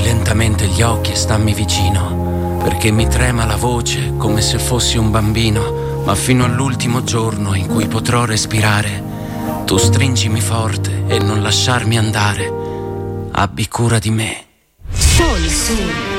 lentamente gli occhi e stammi vicino, perché mi trema la voce come se fossi un bambino, ma fino all'ultimo giorno in cui potrò respirare, tu stringimi forte e non lasciarmi andare. Abbi cura di me. Soli.